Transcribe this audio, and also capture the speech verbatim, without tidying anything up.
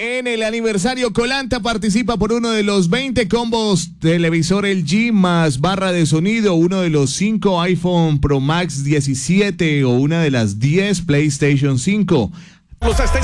En el aniversario, Colanta participa por uno de los veinte combos televisor L G más barra de sonido, uno de los cinco iPhone Pro Max diecisiete o una de las diez PlayStation cinco.